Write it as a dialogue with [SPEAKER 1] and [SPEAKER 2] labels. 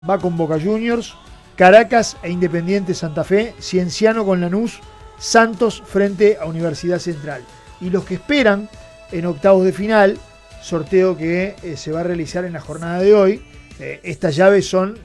[SPEAKER 1] va con Boca Juniors, Caracas e Independiente Santa Fe, Cienciano con Lanús, Santos frente a Universidad Central. Y los que esperan en octavos de final, sorteo que se va a realizar en la jornada de hoy, estas llaves son